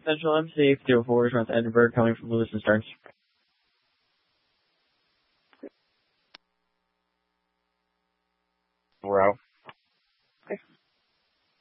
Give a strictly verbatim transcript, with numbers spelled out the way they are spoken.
Central M C, zero four, North Edinburgh, coming from Lewis and Stearns. We're out.